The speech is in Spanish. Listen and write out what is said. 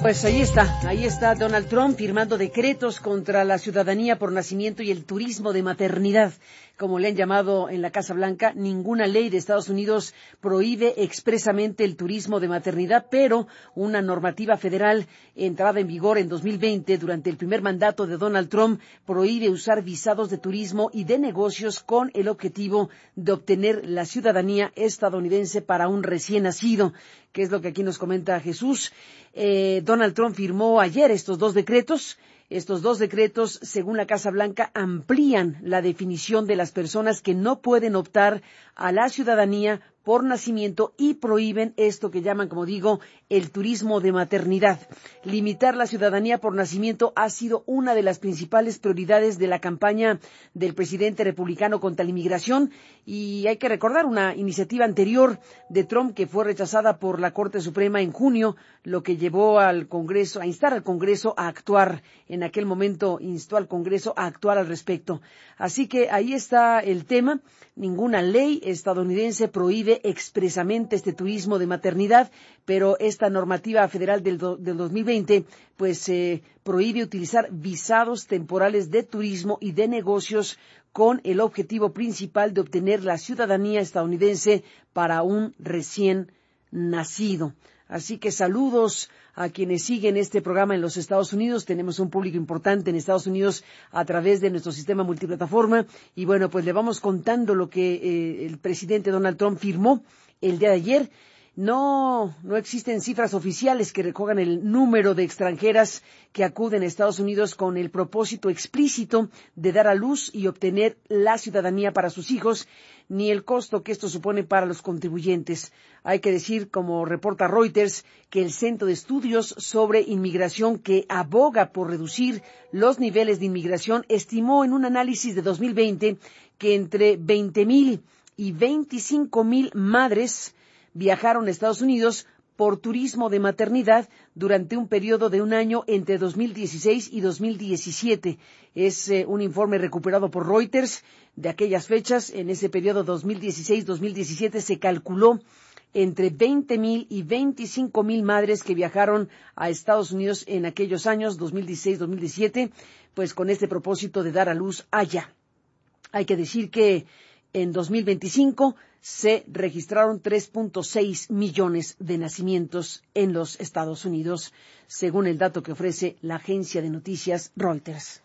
Pues ahí está Donald Trump firmando decretos contra la ciudadanía por nacimiento y el turismo de maternidad, como le han llamado en la Casa Blanca. Ninguna ley de Estados Unidos prohíbe expresamente el turismo de maternidad, pero una normativa federal entrada en vigor en 2020 durante el primer mandato de Donald Trump prohíbe usar visados de turismo y de negocios con el objetivo de obtener la ciudadanía estadounidense para un recién nacido, que es lo que aquí nos comenta Jesús. Donald Trump firmó ayer estos dos decretos. Estos dos decretos, según la Casa Blanca, amplían la definición de las personas que no pueden optar a la ciudadanía por nacimiento y prohíben esto que llaman, como digo, el turismo de maternidad. Limitar la ciudadanía por nacimiento ha sido una de las principales prioridades de la campaña del presidente republicano contra la inmigración, y hay que recordar una iniciativa anterior de Trump que fue rechazada por la Corte Suprema en junio, lo que llevó al Congreso a instar al Congreso a actuar. En aquel momento instó al Congreso a actuar al respecto. Así que ahí está el tema. Ninguna ley estadounidense prohíbe expresamente este turismo de maternidad, pero esta normativa federal del 2020 prohíbe utilizar visados temporales de turismo y de negocios con el objetivo principal de obtener la ciudadanía estadounidense para un recién nacido. Así que saludos a quienes siguen este programa en los Estados Unidos. Tenemos un público importante en Estados Unidos a través de nuestro sistema multiplataforma. Y bueno, pues le vamos contando lo que el presidente Donald Trump firmó el día de ayer. No existen cifras oficiales que recojan el número de extranjeras que acuden a Estados Unidos con el propósito explícito de dar a luz y obtener la ciudadanía para sus hijos, ni el costo que esto supone para los contribuyentes. Hay que decir, como reporta Reuters, que el Centro de Estudios sobre Inmigración, que aboga por reducir los niveles de inmigración, estimó en un análisis de 2020 que entre 20,000 y 25,000 madres viajaron a Estados Unidos por turismo de maternidad durante un periodo de un año entre 2016 y 2017. Es un informe recuperado por Reuters de aquellas fechas. En ese periodo 2016-2017 se calculó entre 20,000 y 25,000 madres que viajaron a Estados Unidos en aquellos años, 2016-2017, pues con este propósito de dar a luz allá. Hay que decir que en 2025 se registraron 3.6 millones de nacimientos en los Estados Unidos, según el dato que ofrece la agencia de noticias Reuters.